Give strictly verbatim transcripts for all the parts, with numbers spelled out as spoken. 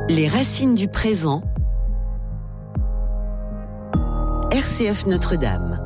Les racines du présent. R C F Notre-Dame.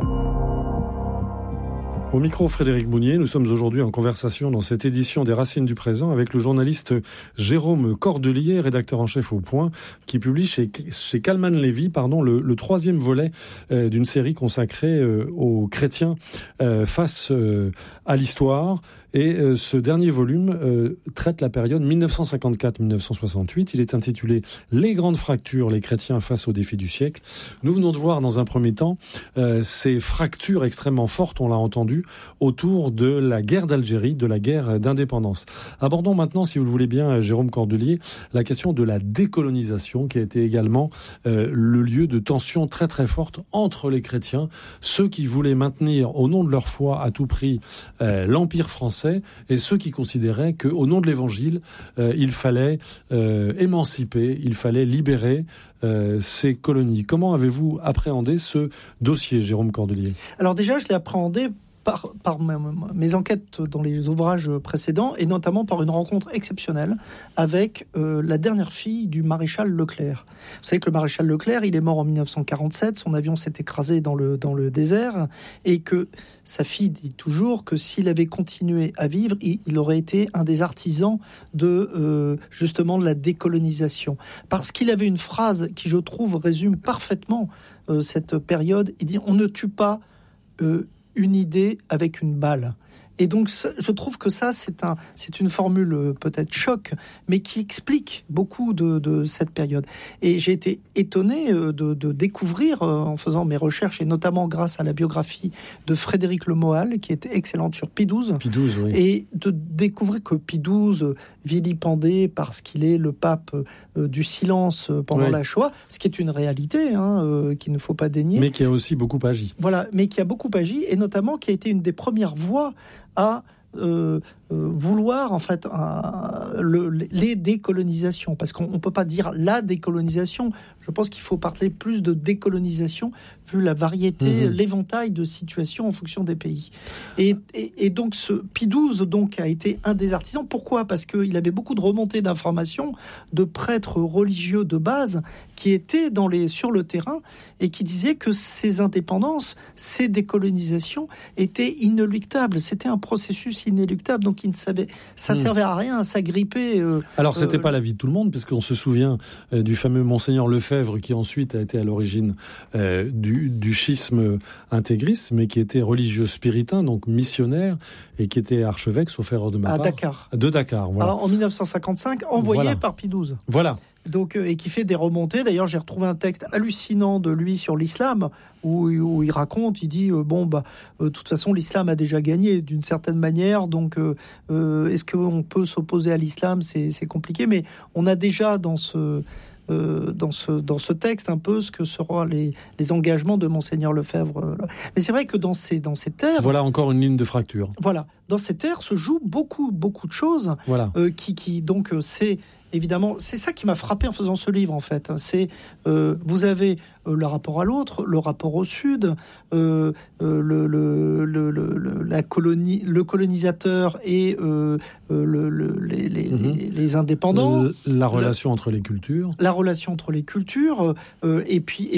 Au micro, Frédéric Mounier, nous sommes aujourd'hui en conversation dans cette édition des Racines du présent avec le journaliste Jérôme Cordelier, rédacteur en chef au Point, qui publie chez, chez Calman Lévy pardon, le, le troisième volet euh, d'une série consacrée euh, aux chrétiens euh, face euh, à l'histoire. Et euh, ce dernier volume euh, traite la période dix-neuf cent cinquante-quatre à dix-neuf cent soixante-huit. Il est intitulé « Les grandes fractures, les chrétiens face aux défis du siècle ». Nous venons de voir dans un premier temps euh, ces fractures extrêmement fortes, on l'a entendu, autour de la guerre d'Algérie, de la guerre d'indépendance. Abordons maintenant, si vous le voulez bien, Jérôme Cordelier, la question de la décolonisation, qui a été également euh, le lieu de tensions très très fortes entre les chrétiens, ceux qui voulaient maintenir au nom de leur foi à tout prix euh, l'Empire français, et ceux qui considéraient qu'au nom de l'Évangile, euh, il fallait euh, émanciper, il fallait libérer euh, ces colonies. Comment avez-vous appréhendé ce dossier, Jérôme Cordelier ? Alors déjà, je l'ai appréhendé par, par mes enquêtes dans les ouvrages précédents, et notamment par une rencontre exceptionnelle avec euh, la dernière fille du maréchal Leclerc. Vous savez que le maréchal Leclerc, il est mort en dix-neuf cent quarante-sept, son avion s'est écrasé dans le, dans le désert, et que sa fille dit toujours que s'il avait continué à vivre, il, il aurait été un des artisans de euh, justement de la décolonisation. Parce qu'il avait une phrase qui, je trouve, résume parfaitement euh, cette période. Il dit « On ne tue pas euh, une idée avec une balle ». Et donc, je trouve que ça, c'est, un, c'est une formule peut-être choc, mais qui explique beaucoup de, de cette période. Et j'ai été étonné de, de découvrir, en faisant mes recherches, et notamment grâce à la biographie de Frédéric Le Moal, qui était excellente sur Pie douze, Pie douze, oui. Et de découvrir que Pie douze, vilipendé parce qu'il est le pape euh, du silence pendant oui. la Shoah, ce qui est une réalité, hein, euh, qu'il ne faut pas dénier. Mais qui a aussi beaucoup agi. Voilà, mais qui a beaucoup agi, et notamment qui a été une des premières voix à euh, euh, vouloir en fait euh, le, les décolonisations, parce qu'on ne peut pas dire la décolonisation. Je pense qu'il faut parler plus de décolonisation vu la variété, mmh. l'éventail de situations en fonction des pays. Et, et, et donc ce Pie douze donc a été un des artisans. Pourquoi ? Parce qu'il avait beaucoup de remontées d'informations de prêtres religieux de base qui étaient dans les, sur le terrain et qui disaient que ces indépendances, ces décolonisations étaient inéluctables. C'était un processus inéluctable, donc il ne savait, ça ne mmh. servait à rien à s'agripper. Euh, Alors, ce n'était euh, pas l'avis de tout le monde, puisqu'on se souvient euh, du fameux Monseigneur Lefebvre, qui ensuite a été à l'origine euh, du, du schisme intégriste, mais qui était religieux spiritain, donc missionnaire, et qui était archevêque, sauf erreur de ma à part. Dakar. De Dakar, voilà. Alors, en dix-neuf cent cinquante-cinq, envoyé voilà. par Pie douze. Voilà. Donc, euh, et qui fait des remontées. D'ailleurs, j'ai retrouvé un texte hallucinant de lui sur l'islam, où, où il raconte, il dit, euh, bon, bah, euh, de toute façon, l'islam a déjà gagné d'une certaine manière, donc euh, euh, est-ce qu'on peut s'opposer à l'islam ? c'est, c'est compliqué, mais on a déjà dans ce... Euh, dans, ce, dans ce texte un peu ce que seront les, les engagements de Monseigneur Lefebvre. Euh, mais c'est vrai que dans ces, dans ces terres... Voilà encore une ligne de fracture. Voilà. Dans ces terres se jouent beaucoup, beaucoup de choses. Voilà. Euh, qui, qui, donc, euh, c'est... Évidemment, c'est ça qui m'a frappé en faisant ce livre, en fait. C'est, euh, vous avez euh, le rapport à l'autre, le rapport au Sud, euh, euh, le, le, le, le, la colonie, le colonisateur et euh, le, le, les, les, mmh. les, les indépendants. Le, la relation le, entre les cultures. La relation entre les cultures, euh, et puis...